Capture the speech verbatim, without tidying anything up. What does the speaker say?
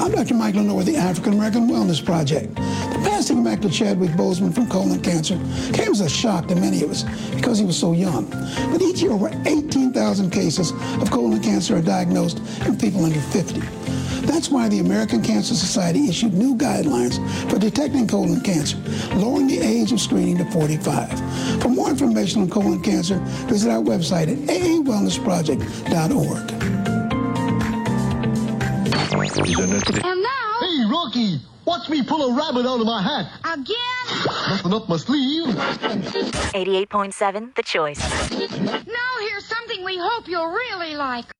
I'm Doctor Mike Lenore with the African American Wellness Project. The passing of actor Chadwick Boseman from colon cancer came as a shock to many of us because he was so young. But each year, over eighteen thousand cases of colon cancer are diagnosed in people under fifty. That's why the American Cancer Society issued new guidelines for detecting colon cancer, lowering the age of screening to forty-five. For more information on colon cancer, visit our website at a a wellness project dot org. And now... Hey, Rocky! Watch me pull a rabbit out of my hat. Again? Nothing up my sleeve. eighty-eight point seven, The Choice. Now here's something we hope you'll really like.